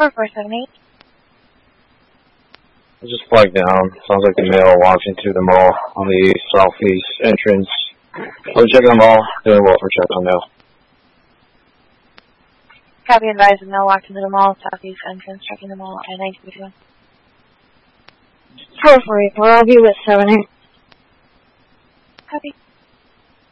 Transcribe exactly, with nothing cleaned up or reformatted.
four four seven eight. I just flagged down. Sounds like the male walks into the mall on the southeast entrance. I'm checking the mall. Doing well for check on now. Copy advised, the male walked into the mall, southeast entrance, checking the mall, and nine two two. four four eight four, I'll be with seven eight. Copy.